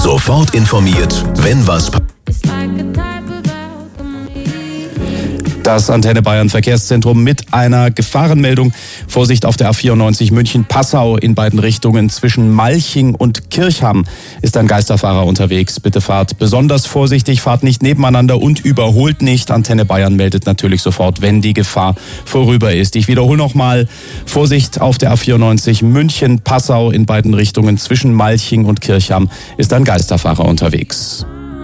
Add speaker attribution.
Speaker 1: Sofort informiert, wenn was passiert.
Speaker 2: Das Antenne Bayern Verkehrszentrum mit einer Gefahrenmeldung. Vorsicht auf der A94 München-Passau in beiden Richtungen. Zwischen Malching und Kirchham ist ein Geisterfahrer unterwegs. Bitte fahrt besonders vorsichtig, fahrt nicht nebeneinander und überholt nicht. Antenne Bayern meldet natürlich sofort, wenn die Gefahr vorüber ist. Ich wiederhole nochmal. Vorsicht auf der A94 München-Passau in beiden Richtungen. Zwischen Malching und Kirchham ist ein Geisterfahrer unterwegs.